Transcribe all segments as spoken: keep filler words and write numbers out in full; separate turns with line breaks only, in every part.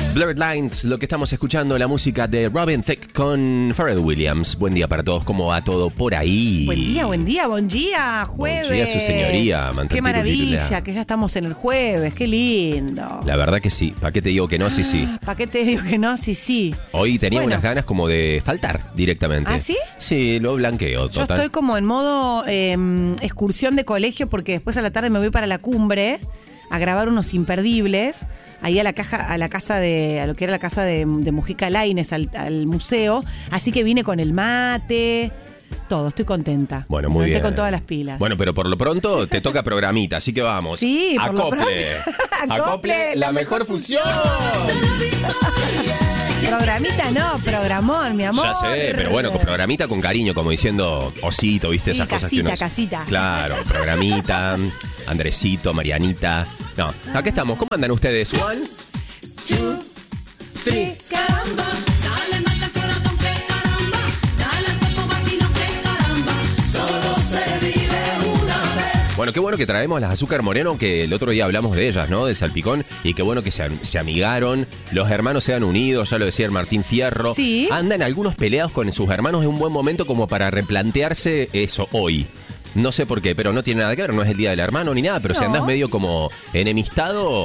Blurred Lines, lo que estamos escuchando, la música de Robin Thicke con Pharrell Williams. Buen día para todos, ¿cómo va todo por ahí?
Buen día, buen día, buen día, jueves.
Buen día, su señoría.
Qué maravilla, que ya estamos en el jueves, qué lindo.
La verdad que sí, ¿para qué te digo que no? Sí, sí.
¿Para qué te digo que no? Sí, sí.
Hoy tenía
Bueno.
unas ganas como de faltar directamente.
¿Ah, sí?
Sí, lo blanqueo,
Yo
total.
estoy como en modo eh, excursión de colegio porque después a la tarde me voy para la cumbre a grabar unos imperdibles. Ahí a la caja, a la casa de, a lo que era la casa de, de Mujica Lainez, al, al museo. Así que vine con el mate, todo, estoy contenta.
Bueno, muy
Me levanté
bien.
con todas las pilas.
Bueno, pero por lo pronto te toca programita, así que vamos.
Sí, por lo
Acople.
pronto.
Acople,
Acople,
la
la
mejor
mejor
fusión.
Programita no, programón, mi amor.
Ya sé, pero bueno, con programita con cariño, como diciendo osito, ¿viste?
Sí,
Esas cosas que
casita,
uno...
casita.
Claro, programita, Andresito, Marianita. No, acá estamos. ¿Cómo andan ustedes? One, two, three.
Caramba.
Dale marcha corazón que caramba, dale al cuerpo batino que caramba, solo se vive una vez.
Bueno, qué bueno que traemos las Azúcar Moreno, que el otro día hablamos de ellas, ¿no? Del salpicón, y qué bueno que se, se amigaron, los hermanos se han unido, ya lo decía el Martín Fierro.
Sí.
Andan algunos peleados con sus hermanos, es un buen momento como para replantearse eso hoy. No sé por qué, pero no tiene nada que ver, no es el día del hermano ni nada, pero si
No.
andás medio como enemistado...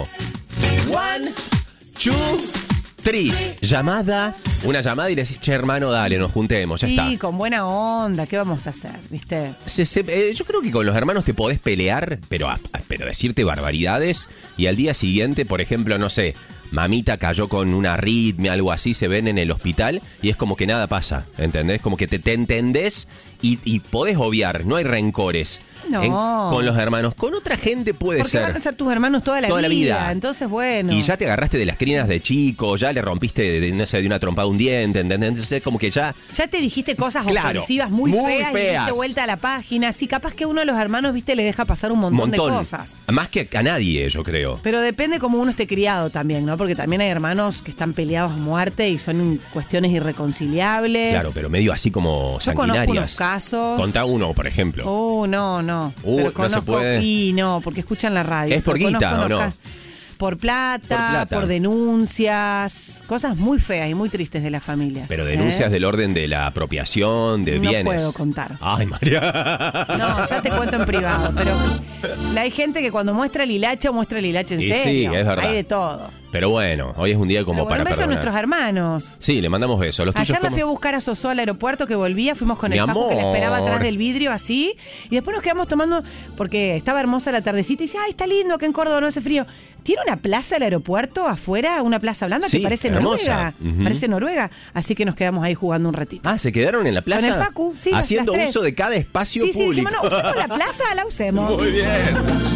One, two, three. Llamada, una llamada y le decís, che, hermano, dale, nos juntemos, ya
Sí,
está.
con buena onda, ¿qué vamos a hacer? ¿Viste?
Se- se- eh, yo creo que con los hermanos te podés pelear, pero, a- a- pero decirte barbaridades, y al día siguiente, por ejemplo, no sé, mamita cayó con una arritmia, algo así, se ven en el hospital y es como que nada pasa, ¿entendés? Como que te, te entendés y, y podés obviar, no hay rencores.
No.
En- con los hermanos, con otra gente puede
Porque
ser.
van a ser tus hermanos toda la,
Toda la
vida.
vida.
Entonces, bueno.
Y ya te agarraste de las crinas de chico, ya le rompiste, de, de, no sé, de una trompada un diente, ¿entendés? Entonces como que ya...
Ya te dijiste cosas
Claro,
ofensivas muy,
muy
feas, y
feas.
diste vuelta a la página. Sí, capaz que uno de los hermanos, viste, le deja pasar un montón, de cosas.
Más que a nadie, yo creo.
Pero depende cómo uno esté criado también, ¿no? Porque también hay hermanos que están peleados a muerte y son cuestiones irreconciliables.
Claro, pero medio así como
Yo conozco
sanguinarias.
unos casos.
Contá uno, por ejemplo.
Oh, no, no.
Uh,
Pero
no se
conozco,
puede.
Y no, porque escuchan la radio.
¿Es por
Pero
guita
conozco
o no?
unos ca- Por plata,
Por plata.
por denuncias, cosas muy feas y muy tristes de las familias.
Pero denuncias
¿eh?
del orden de la apropiación, de
No
bienes.
puedo contar.
Ay, María.
No, ya te cuento en privado, pero hay gente que cuando muestra el hilacho, muestra el hilacho en
Y sí,
serio.
es verdad.
Hay de todo.
Pero bueno, hoy es un día como
Pero bueno,
para
un beso a
perdonar.
nuestros hermanos.
Sí, le mandamos besos. Los tuyos
Ayer la
¿cómo?
fui a buscar a Sosó al aeropuerto, que volvía, fuimos con
Mi
el Facu que la
amor.
esperaba atrás del vidrio así, y después nos quedamos tomando, porque estaba hermosa la tardecita, y dice, ay, está lindo, que en Córdoba no hace frío. ¿Tiene una plaza el aeropuerto afuera, una plaza blanda
Sí,
que parece
hermosa.
Noruega?
Ujú.
Parece Noruega, así que nos quedamos ahí jugando un ratito.
Ah, ¿se quedaron en la plaza?
Con el Facu, sí, las-
Haciendo
las tres.
uso de cada espacio
sí, sí,
público.
dijimos, no, usemos la plaza, la usemos.
Muy bien.